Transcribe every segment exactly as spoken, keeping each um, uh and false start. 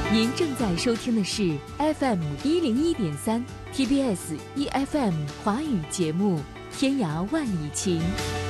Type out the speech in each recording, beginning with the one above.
您正在收听的是 F M 一零一点三 T B S E F M 华语节目《天涯万里情》。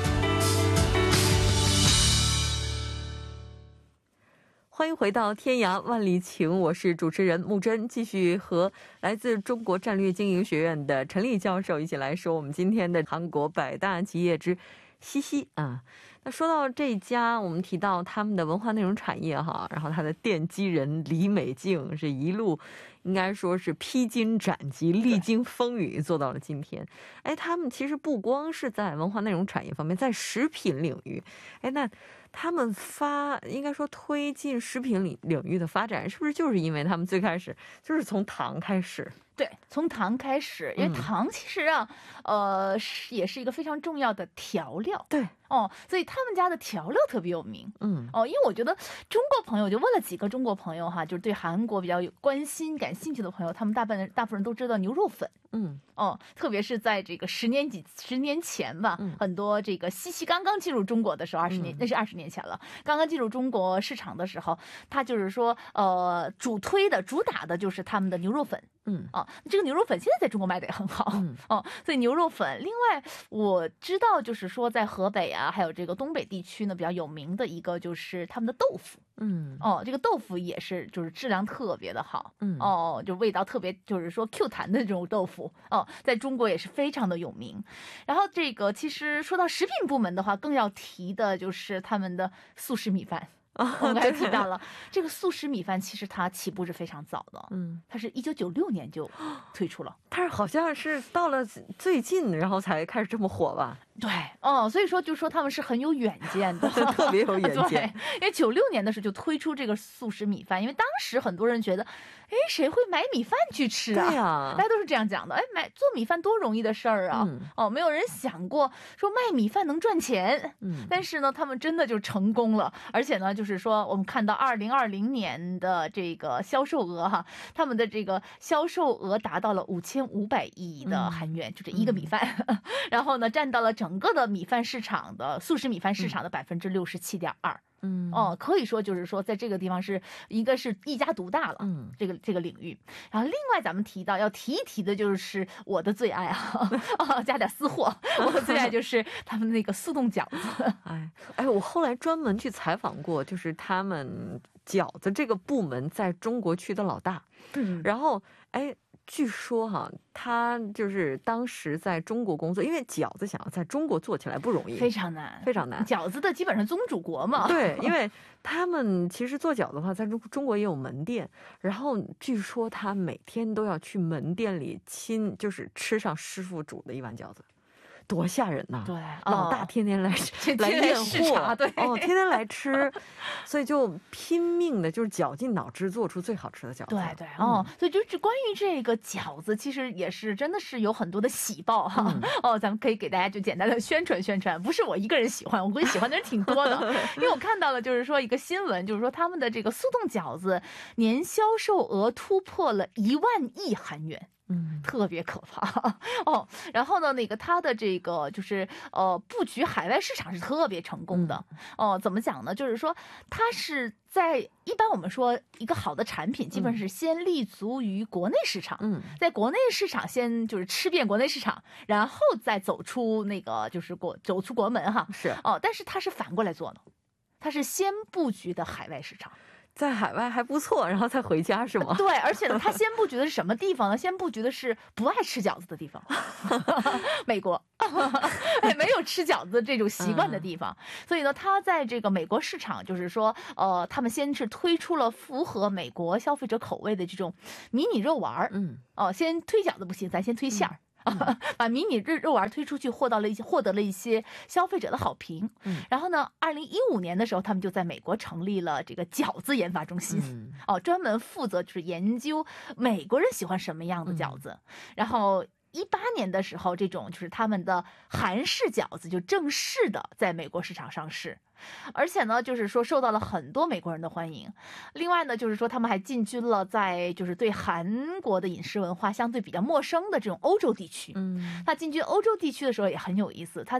欢迎回到《天涯万里情》，我是主持人木真，继续和来自中国战略经营学院的陈立教授一起来说我们今天的韩国百大企业之西西啊。那说到这一家，我们提到他们的文化内容产业哈，然后他的奠基人李美静是一路应该说是披荆斩棘、历经风雨做到了今天。哎，他们其实不光是在文化内容产业方面，在食品领域，哎，那他们发应该说推进食品领领域的发展，是不是就是因为他们最开始就是从糖开始？ 对，从糖开始，因为糖其实啊，嗯、呃，是也是一个非常重要的调料。 对。 哦，所以他们家的调料特别有名。 嗯， 哦，因为我觉得中国朋友就问了几个中国朋友哈，就是对韩国比较有关心、感兴趣的朋友，他们大部分大部分人都知道牛肉粉。 嗯， 哦，特别是在这个十年几十年前吧，嗯、很多这个西西刚刚进入中国的时候，二十年、嗯、那是二十年前了，刚刚进入中国市场的时候，他就是说呃主推的主打的就是他们的牛肉粉。嗯啊，这个牛肉粉现在在中国卖的也很好。嗯哦，所以牛肉粉，另外我知道就是说在河北啊，还有这个东北地区呢比较有名的一个就是他们的豆腐。嗯哦，这个豆腐也是就是质量特别的好。嗯哦，就味道特别就是说 Q 弹的这种豆腐哦，在中国也是非常的有名。然后这个其实说到食品部门的话，更要提的就是他们的速食米饭。我们还提到了这个速食米饭，其实它起步是非常早的。嗯，它是一九九六年就推出了， 但是好像是到了最近，然后才开始这么火吧？ 对，哦，所以说就说他们是很有远见的， 特别有远见。 对，因为九六年的时候就推出这个速食米饭，因为当时很多人觉得，哎，谁会买米饭去吃啊？ 对呀， 大家都是这样讲的。哎，买做米饭多容易的事儿啊！嗯、哦，没有人想过说卖米饭能赚钱。嗯，但是呢，他们真的就成功了，而且呢，就是说我们看到二零二零年的这个销售额哈，他们的这个销售额达到了五千五百亿的韩元，嗯、就这一个米饭，嗯、然后呢，占到了整个的米饭市场的速食米饭市场的百分之六十七点二。嗯哦，可以说就是说，在这个地方是一个是一家独大了，嗯，这个这个领域。然后另外咱们提到要提一提的就是我的最爱啊，啊加点私货，我的最爱就是他们那个速冻饺子。 哎哎，我后来专门去采访过，就是他们饺子这个部门在中国区的老大，嗯，然后哎。据说哈，他就是当时在中国工作，因为饺子想要在中国做起来不容易， 非常难， 非常难。 饺子的基本上宗主国嘛， 对，因为他们其实做饺子的话，在中中国也有门店，然后据说他每天都要去门店里亲，就是吃上师傅煮的一碗饺子。多吓人呐！ 对， 老大天天来、哦、来验货， 对， 哦，天天来吃，所以就拼命的，就是绞尽脑汁做出最好吃的饺子。 对对，哦，嗯、所以就是关于这个饺子，其实也是真的是有很多的喜报哈。嗯、哦，咱们可以给大家就简单的宣传宣传，不是我一个人喜欢，我估计喜欢的人挺多的，因为我看到了就是说一个新闻，就是说他们的这个速冻饺子年销售额突破了一万亿韩元。嗯，特别可怕哦。然后呢，那个它的这个就是呃布局海外市场是特别成功的哦。怎么讲呢？就是说它是在一般我们说一个好的产品，基本上是先立足于国内市场，嗯，在国内市场先就是吃遍国内市场，然后再走出那个就是国走出国门哈。 是哦，但是它是反过来做的，它是先布局的海外市场。 在海外还不错，然后再回家是吗？ 对，而且呢，他先布局的是什么地方呢？先布局的是不爱吃饺子的地方，美国，没有吃饺子这种习惯的地方。嗯、所以呢，他在这个美国市场，就是说，呃，他们先是推出了符合美国消费者口味的这种迷你肉丸，嗯，哦、呃，先推饺子不行，咱先推馅儿。嗯把迷你肉肉丸推出去，获到了一些获得了一些消费者的好评。嗯，然后呢，二零一五年的时候，他们就在美国成立了这个饺子研发中心，嗯、哦，专门负责就是研究美国人喜欢什么样的饺子。嗯、然后一八年的时候，这种就是他们的韩式饺子就正式的在美国市场上市。而且呢，就是说受到了很多美国人的欢迎。另外呢，就是说他们还进军了在就是对韩国的饮食文化相对比较陌生的这种欧洲地区。嗯，他进军欧洲地区的时候也很有意思，他在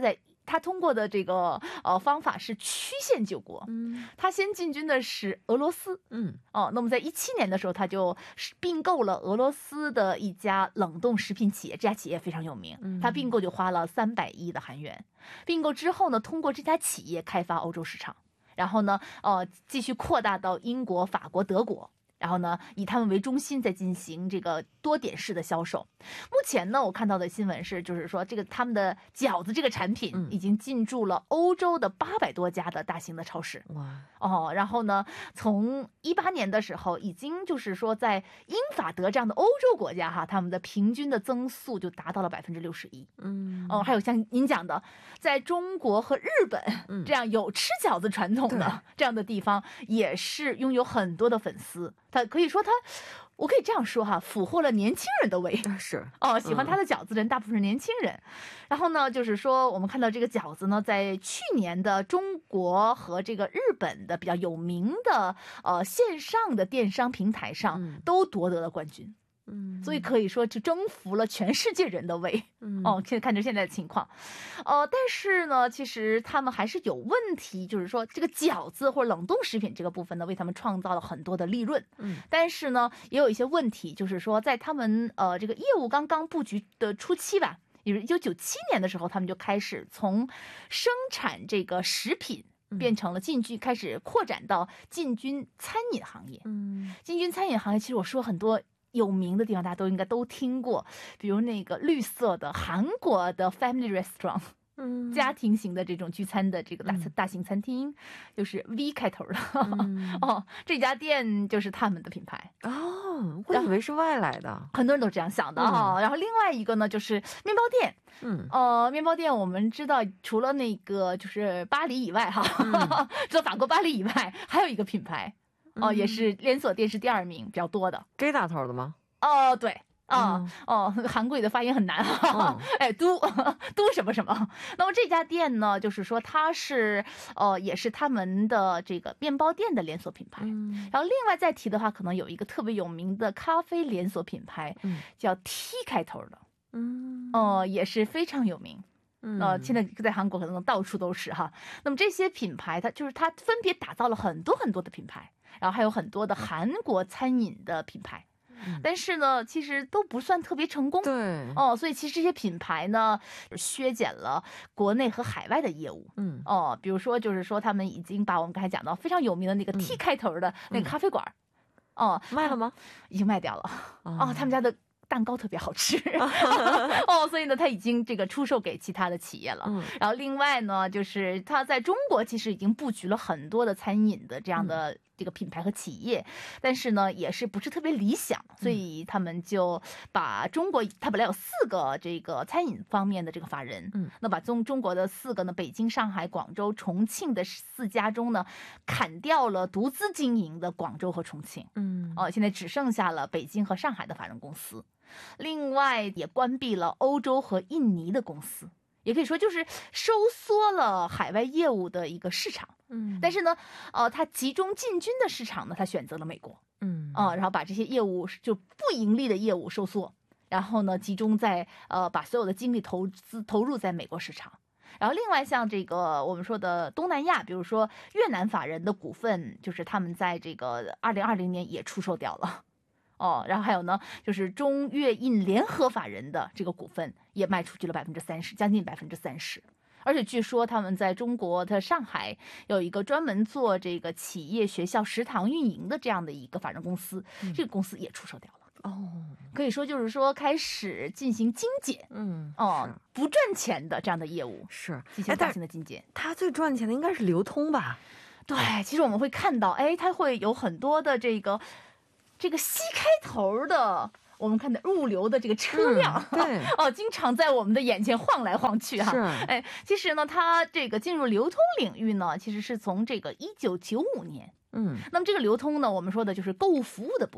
他通过的这个呃方法是曲线救国。 嗯， 他先进军的是俄罗斯。 嗯， 哦，那么在一七年的时候，他就并购了俄罗斯的一家冷冻食品企业，这家企业非常有名，他并购就花了三百亿的韩元。并购之后呢，通过这家企业开发欧洲市场，然后呢，呃，继续扩大到英国、法国、德国。然后呢，以他们为中心，再进行这个多点式的销售。目前呢，我看到的新闻是，就是说这个他们的饺子这个产品已经进驻了欧洲的八百多家的大型的超市。 哇， 哦，然后呢，从一八年的时候，已经就是说在英法德这样的欧洲国家哈，他们的平均的增速就达到了百分之六十一。 嗯， 哦，还有像您讲的，在中国和日本这样有吃饺子传统的这样的地方，也是拥有很多的粉丝。他可以说他，我可以这样说哈，俘获了年轻人的胃。 是哦，喜欢他的饺子人大部分是年轻人。然后呢，就是说我们看到这个饺子呢，在去年的中国和这个日本的比较有名的呃线上的电商平台上都夺得了冠军。嗯，所以可以说就征服了全世界人的胃。嗯，哦，看看着现在的情况，呃，但是呢，其实他们还是有问题，就是说这个饺子或者冷冻食品这个部分呢，为他们创造了很多的利润。嗯，但是呢，也有一些问题，就是说在他们呃这个业务刚刚布局的初期吧，也就是一九九七年的时候，他们就开始从生产这个食品。变成了进军，开始扩展到进军餐饮行业。嗯，进军餐饮行业，其实我说很多有名的地方，大家都应该都听过，比如那个绿色的韩国的 Family Restaurant， 嗯，家庭型的这种聚餐的这个大、嗯、大型餐厅，就是 V 开头的。嗯、哦，这家店就是他们的品牌。 哦，我以为是外来的， 很多人都这样想的哈、哦嗯。然后另外一个呢，就是面包店。嗯，呃，面包店我们知道，除了那个就是巴黎以外哈，嗯、除了法国巴黎以外，还有一个品牌，哦、呃嗯，也是连锁店是第二名比较多的。 这大头的吗？ 哦，对。啊、嗯、哦，韩国语的发音很难哈、嗯，哎，都都什么什么。那么这家店呢，就是说它是呃，也是他们的这个面包店的连锁品牌。嗯，然后另外再提的话，可能有一个特别有名的咖啡连锁品牌，嗯，叫 T 开头的，嗯，哦、呃，也是非常有名。嗯，呃，现在在韩国可能到处都是哈。那么这些品牌，它就是它分别打造了很多很多的品牌，然后还有很多的韩国餐饮的品牌。但是呢，其实都不算特别成功。 对， 哦，所以其实这些品牌呢，削减了国内和海外的业务。嗯，哦，比如说就是说，他们已经把我们刚才讲到非常有名的那个 T 开头的那个咖啡馆，嗯、哦， 卖了吗？ 已经卖掉了。哦，他们家的蛋糕特别好吃。哦，所以呢，他已经这个出售给其他的企业了。嗯，然后另外呢，就是他在中国其实已经布局了很多的餐饮的这样的、嗯。这个品牌和企业，但是呢，也是不是特别理想，所以他们就把中国，他本来有四个这个餐饮方面的这个法人，嗯，那把中中国的四个呢，北京、上海、广州、重庆的四家中呢，砍掉了独资经营的广州和重庆，嗯，哦，现在只剩下了北京和上海的法人公司，另外也关闭了欧洲和印尼的公司。也可以说就是收缩了海外业务的一个市场，嗯，但是呢，呃，它集中进军的市场呢，它选择了美国，嗯，啊、呃，然后把这些业务就不盈利的业务收缩，然后呢，集中在呃把所有的精力投资投入在美国市场。然后另外像这个我们说的东南亚，比如说越南法人的股份，就是他们在这个二零二零年也出售掉了。哦，然后还有呢，就是中越印联合法人的这个股份也卖出去了百分之三十，将近百分之三十。而且据说他们在中国的上海有一个专门做这个企业、学校、食堂运营的这样的一个法人公司，嗯、这个公司也出售掉了。哦，可以说就是说开始进行精简，嗯，哦，不赚钱的这样的业务是进行大型的精简。 它最赚钱的应该是流通吧？ 对，其实我们会看到，哎，它会有很多的这个。这个西开头的，我们看的物流的这个车辆， 嗯、对， 哦，经常在我们的眼前晃来晃去哈。 是， 哎，其实呢，它这个进入流通领域呢，其实是从这个一九九五年，嗯，那么这个流通呢，我们说的就是购物服务的部分。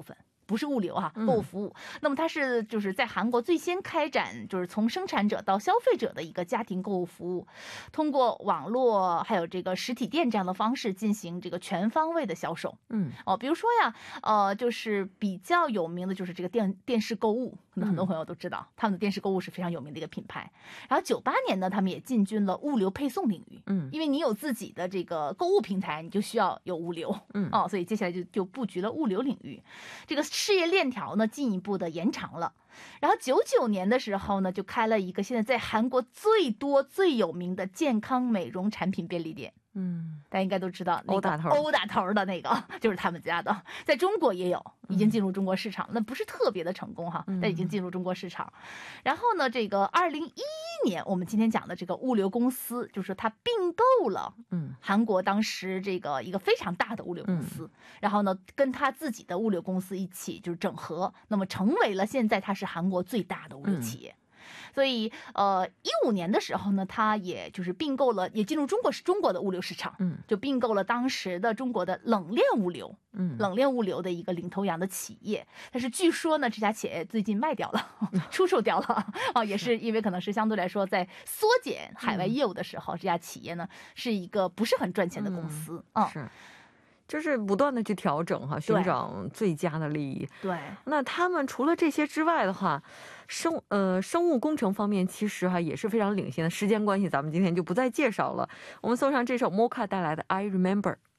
不是物流哈、啊，购物服务。嗯、那么它是就是在韩国最先开展，就是从生产者到消费者的一个家庭购物服务，通过网络还有这个实体店这样的方式进行这个全方位的销售。嗯，哦，比如说呀，呃，就是比较有名的就是这个电电视购物，可能很多朋友都知道，嗯、他们的电视购物是非常有名的一个品牌。然后九八年呢，他们也进军了物流配送领域。嗯，因为你有自己的这个购物平台，你就需要有物流。嗯，哦，所以接下来就就布局了物流领域，这个事业链条呢进一步的延长了。然后九九年的时候呢，就开了一个现在在韩国最多最有名的健康美容产品便利店。嗯，大家应该都知道，那个欧大头欧大头的那个就是他们家的，在中国也有，已经进入中国市场，嗯、那不是特别的成功哈，但已经进入中国市场。嗯、然后呢，这个二零一一年，我们今天讲的这个物流公司，就是它并购了，嗯，韩国当时这个一个非常大的物流公司，嗯、然后呢，跟他自己的物流公司一起就是整合，那么成为了现在它是韩国最大的物流企业。嗯所以，呃，一五年的时候呢，它也就是并购了，也进入中国是中国的物流市场，嗯，就并购了当时的中国的冷链物流，嗯，冷链物流的一个领头羊的企业。但是据说呢，这家企业最近卖掉了，出售掉了啊，也是因为可能是相对来说在缩减海外业务的时候，嗯、这家企业呢是一个不是很赚钱的公司啊。嗯、 是。就是不断的去调整哈，寻找最佳的利益。对，那他们除了这些之外的话，生呃生物工程方面其实哈也是非常领先的。时间关系，咱们今天就不再介绍了。我们送上这首 Mocha 带来的《I Remember》。